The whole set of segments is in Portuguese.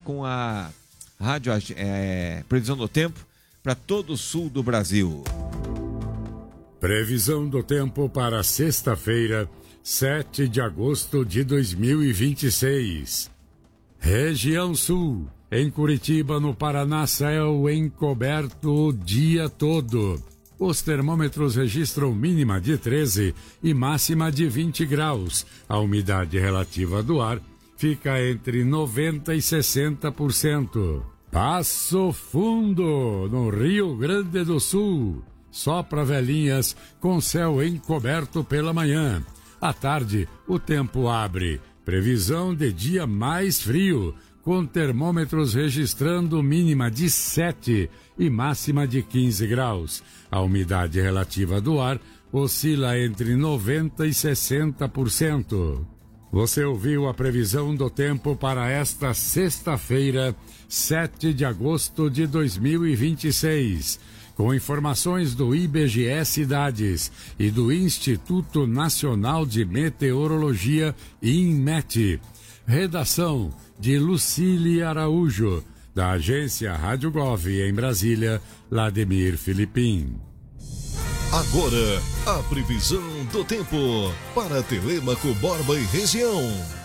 com a rádio previsão do tempo para todo o sul do Brasil. Previsão do tempo para sexta-feira, 7 de agosto de 2026. Região Sul, em Curitiba, no Paraná, céu encoberto o dia todo. Os termômetros registram mínima de 13 e máxima de 20 graus. A umidade relativa do ar fica entre 90% e 60%. Passo Fundo, no Rio Grande do Sul. Sopra Velhinhas com céu encoberto pela manhã. À tarde, o tempo abre. Previsão de dia mais frio, com termômetros registrando mínima de 7 e máxima de 15 graus. A umidade relativa do ar oscila entre 90% e 60%. Você ouviu a previsão do tempo para esta sexta-feira, 7 de agosto de 2026. Com informações do IBGE Cidades e do Instituto Nacional de Meteorologia, INMET. Redação de Lucília Araújo, da agência Rádio Gov em Brasília, Lademir Filipim. Agora, a previsão do tempo para Telêmaco, Borba e região.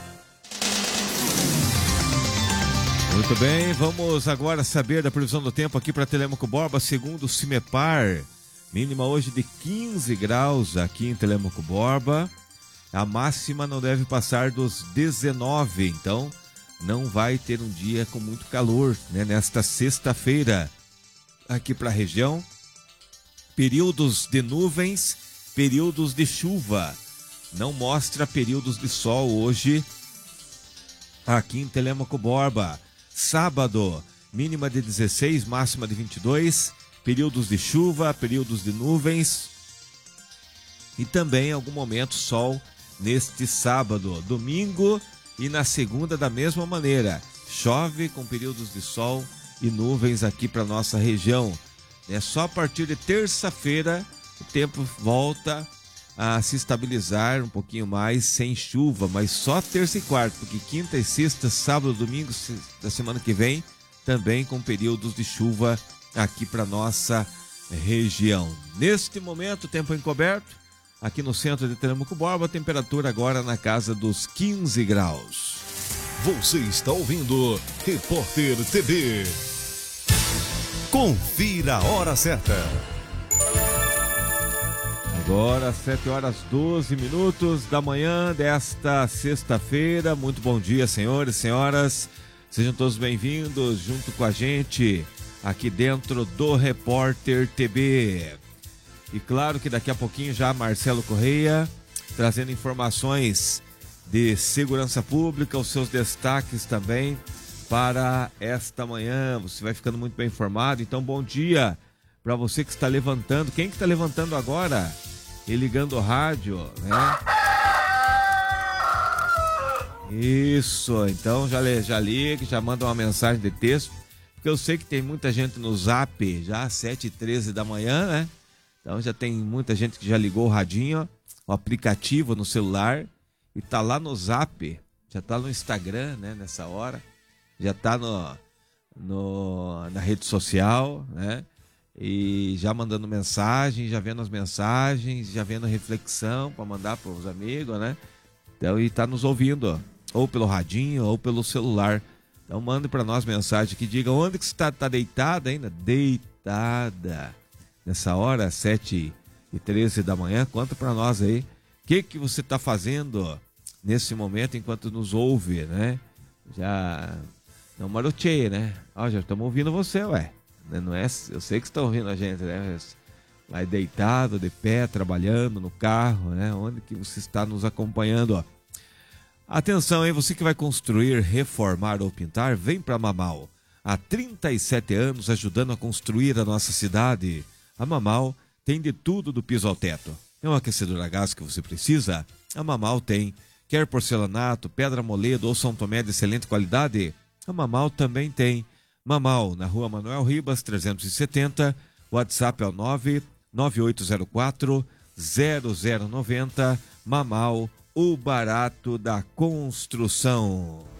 Muito bem, vamos agora saber da previsão do tempo aqui para Telêmaco Borba, segundo o CIMEPAR. Mínima hoje de 15 graus aqui em Telêmaco Borba. A máxima não deve passar dos 19, então não vai ter um dia com muito calor, né, nesta sexta-feira aqui para a região. Períodos de nuvens, períodos de chuva. Não mostra períodos de sol hoje aqui em Telêmaco Borba. Sábado, mínima de 16, máxima de 22. Períodos de chuva, períodos de nuvens. E também, em algum momento, sol neste sábado. Domingo e na segunda da mesma maneira. Chove com períodos de sol e nuvens aqui para nossa região. É só a partir de terça-feira o tempo volta a se estabilizar um pouquinho mais, sem chuva, mas só terça e quarta, porque quinta e sexta, sábado, domingo da semana que vem, também com períodos de chuva aqui para nossa região. Neste momento, tempo encoberto, aqui no centro de Telêmaco Borba, a temperatura agora na casa dos 15 graus. Você está ouvindo Repórter TV. Confira a hora certa. Agora, 7 horas 12 minutos da manhã desta sexta-feira. Muito bom dia, senhores e senhoras. Sejam todos bem-vindos junto com a gente aqui dentro do Repórter TV. E claro que daqui a pouquinho já Marcelo Correia trazendo informações de segurança pública, os seus destaques também para esta manhã. Você vai ficando muito bem informado, então bom dia para você que está levantando. Quem que está levantando agora e ligando o rádio, né? Isso, então já liga, já manda uma mensagem de texto, porque eu sei que tem muita gente no Zap, já às 7h13 da manhã, né? Então já tem muita gente que já ligou o radinho, ó, o aplicativo no celular, e tá lá no Zap, já tá no Instagram, né, nessa hora. Já está na rede social, né? E já mandando mensagem, já vendo as mensagens, já vendo a reflexão para mandar para os amigos, né? Então, e está nos ouvindo, ó, ou pelo radinho ou pelo celular. Então mande para nós mensagem que diga onde que você está deitada ainda? Deitada. Nessa hora, 7h13 da manhã, conta para nós aí. O que você está fazendo nesse momento enquanto nos ouve, né? Já não maroteia, né? Ó, já estamos ouvindo você, ué. Não é, eu sei que estão ouvindo a gente, né? Vai deitado, de pé, trabalhando no carro, né? Onde que você está nos acompanhando, ó. Atenção, hein? Você que vai construir, reformar ou pintar, vem para Mamal. Há 37 anos ajudando a construir a nossa cidade. A Mamal tem de tudo do piso ao teto. É um aquecedor a gás que você precisa? A Mamal tem. Quer porcelanato, pedra moledo ou São Tomé de excelente qualidade? A Mamal também tem. Mamal, na rua Manuel Ribas, 370. WhatsApp é o 99804-0090. Mamal, o barato da construção.